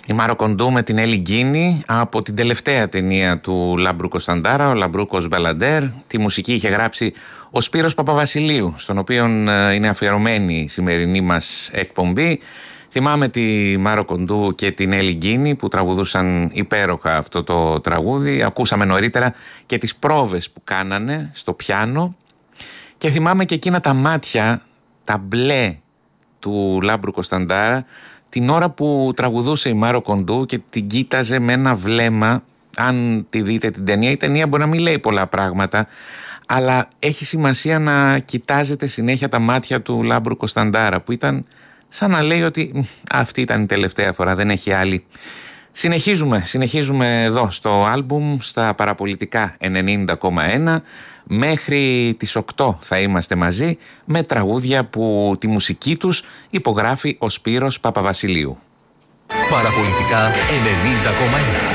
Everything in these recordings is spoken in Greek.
Η Μάρο Κοντού με την Έλλη Γκίνη από την τελευταία ταινία του Λάμπρου Κωνσταντάρα, ο Λαμπρούκος Μπελαντέρ. Τη μουσική είχε γράψει ο Σπύρος Παπαβασιλείου, στον οποίο είναι αφιερωμένη η σημερινή μας εκπομπή. Θυμάμαι τη Μάρο Κοντού και την Έλλη Γκίνη που τραγουδούσαν υπέροχα αυτό το τραγούδι. Ακούσαμε νωρίτερα και τις πρόβες που κάνανε στο πιάνο. Και θυμάμαι και εκείνα τα μάτια, τα μπλε του Λάμπρου Κωνσταντάρα, την ώρα που τραγουδούσε η Μάρο Κοντού και την κοίταζε με ένα βλέμμα. Αν τη δείτε την ταινία, η ταινία μπορεί να μην λέει πολλά πράγματα, αλλά έχει σημασία να κοιτάζετε συνέχεια τα μάτια του Λάμπρου Κωνσταντάρα, που ήταν σαν να λέει ότι αυτή ήταν η τελευταία φορά, δεν έχει άλλη. Συνεχίζουμε εδώ στο άλμπουμ, στα παραπολιτικά 90,1. Μέχρι τις 8 θα είμαστε μαζί με τραγούδια που τη μουσική τους υπογράφει ο Σπύρος Παπαβασιλείου. Παραπολιτικά 90,1.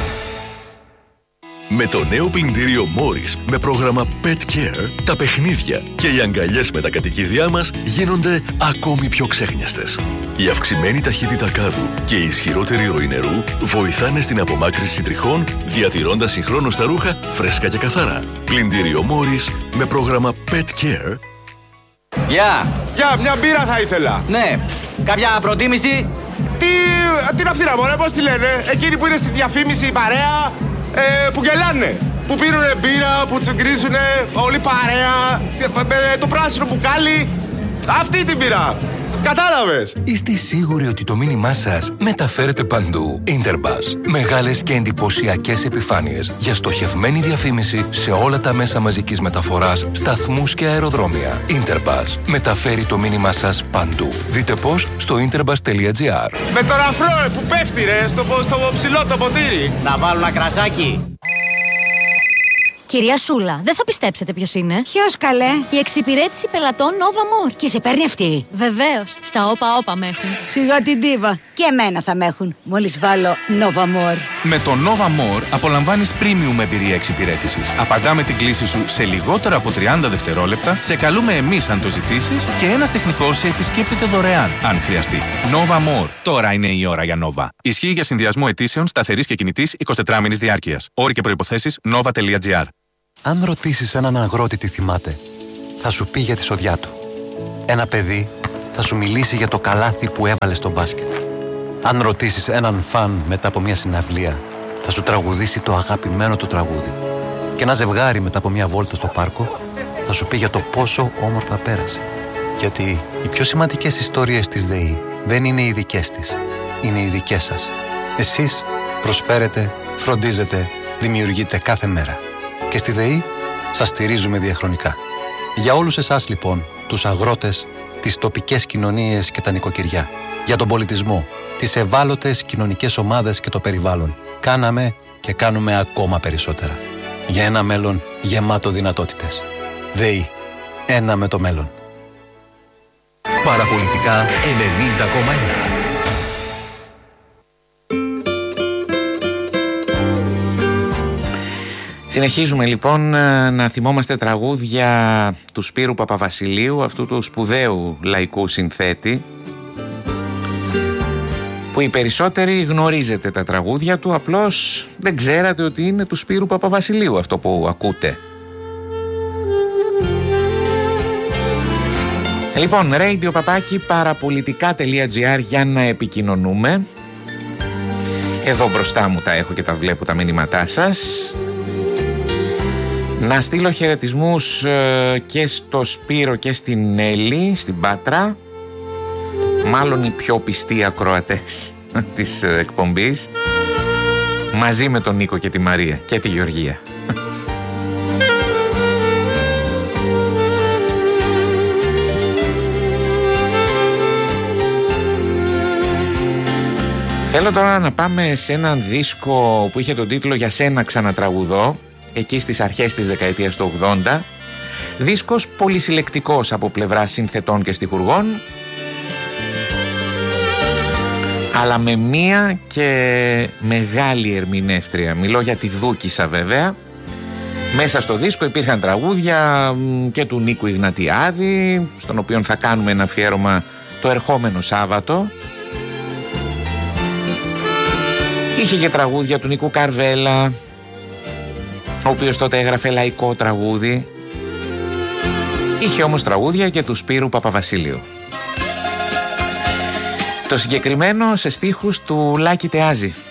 Με το νέο πλυντήριο Morris με πρόγραμμα Pet Care, τα παιχνίδια και οι αγκαλιές με τα κατοικίδια μας γίνονται ακόμη πιο ξέχνιαστες. Η αυξημένη ταχύτητα κάδου και η ισχυρότερη ροή νερού βοηθάνε στην απομάκρυνση τριχών, διατηρώντας συγχρόνως τα ρούχα φρέσκα και καθαρά. Πλυντήριο Morris με πρόγραμμα Pet Care. Γεια, μια μπύρα θα ήθελα. Ναι, κάποια προτίμηση? Τι να φτύρα μωρέ, πώς τη λένε, εκείνοι που είναι στη διαφήμιση η παρέα, που γελάνε, που πίνουνε μπύρα, που τσουγκρίζουνε, όλη παρέα, με το πράσινο μπουκάλι, αυτή την μπύρα. Κατάλαβες. Είστε σίγουροι ότι το μήνυμά σας μεταφέρεται παντού? Interbus. Μεγάλες και εντυπωσιακές επιφάνειες για στοχευμένη διαφήμιση σε όλα τα μέσα μαζικής μεταφοράς, σταθμούς και αεροδρόμια. Interbus. Μεταφέρει το μήνυμά σας παντού. Δείτε πώς στο interbus.gr. Με τον αφρό που πέφτει ρε, στο ψηλό το ποτήρι. Να βάλω ένα κρασάκι. Κυρία Σούλα, δεν θα πιστέψετε ποιος είναι. Ποιος καλέ? Η εξυπηρέτηση πελατών Nova More. Και σε παίρνει αυτή? Βεβαίως, στα όπα με έχουν. Σιγά την ντίβα. Και εμένα θα με έχουν, μόλις βάλω Nova More. Με το Nova More απολαμβάνεις premium εμπειρία εξυπηρέτησης. Απαντάμε την κλήση σου σε λιγότερο από 30 δευτερόλεπτα, σε καλούμε εμείς αν το ζητήσεις και ένας τεχνικός σε επισκέπτεται δωρεάν, αν χρειαστεί. Nova More. Τώρα είναι η ώρα για Nova. Ισχύει για συνδυασμό αιτήσεων σταθερής και κινητής 24μηνης διάρκειας. Όροι και προϋποθέσεις nova.gr. Αν ρωτήσεις έναν αγρότη τι θυμάται, θα σου πει για τη σοδιά του. Ένα παιδί θα σου μιλήσει για το καλάθι που έβαλε στο μπάσκετ. Αν ρωτήσεις έναν φαν μετά από μια συναυλία, θα σου τραγουδήσει το αγαπημένο του τραγούδι. Και ένα ζευγάρι μετά από μια βόλτα στο πάρκο, θα σου πει για το πόσο όμορφα πέρασε. Γιατί οι πιο σημαντικές ιστορίες της ΔΕΗ δεν είναι οι δικές της, είναι οι δικές σας. Εσείς προσφέρετε, φροντίζετε, δημιουργείτε κάθε μέρα. Και στη ΔΕΗ σας στηρίζουμε διαχρονικά. Για όλους εσάς λοιπόν, τους αγρότες, τις τοπικές κοινωνίες και τα νοικοκυριά, για τον πολιτισμό, τις ευάλωτες κοινωνικές ομάδες και το περιβάλλον, κάναμε και κάνουμε ακόμα περισσότερα. Για ένα μέλλον γεμάτο δυνατότητες. ΔΕΗ. Ένα με το μέλλον. Παραπολιτικά 90,1. Συνεχίζουμε λοιπόν να θυμόμαστε τραγούδια του Σπύρου Παπαβασιλείου, αυτού του σπουδαίου λαϊκού συνθέτη, που οι περισσότεροι γνωρίζετε τα τραγούδια του, απλώς δεν ξέρατε ότι είναι του Σπύρου Παπαβασιλείου αυτό που ακούτε. Λοιπόν, radio@parapolitica.gr για να επικοινωνούμε. Εδώ μπροστά μου τα έχω και τα βλέπω τα μηνύματά σας. Να στείλω χαιρετισμούς και στο Σπύρο και στην Έλλη, στην Πάτρα. Μάλλον οι πιο πιστοί ακροατές της εκπομπής. Μαζί με τον Νίκο και τη Μαρία και τη Γεωργία. Θέλω τώρα να πάμε σε έναν δίσκο που είχε τον τίτλο «Για σένα ξανατραγουδώ», εκεί στις αρχές της δεκαετίας του 80. Δίσκος πολυσυλλεκτικός από πλευρά συνθετών και στιχουργών, αλλά με μία και μεγάλη ερμηνεύτρια. Μιλώ για τη Δούκισσα βέβαια. Μέσα στο δίσκο υπήρχαν τραγούδια και του Νίκου Ιγνατιάδη, στον οποίο θα κάνουμε ένα αφιέρωμα το ερχόμενο Σάββατο. Είχε και τραγούδια του Νίκου Καρβέλα, ο οποίος τότε έγραφε λαϊκό τραγούδι. Είχε όμως τραγούδια και του Σπύρου Παπαβασίλειου. Το συγκεκριμένο σε στίχους του Λάκη Τεάζη.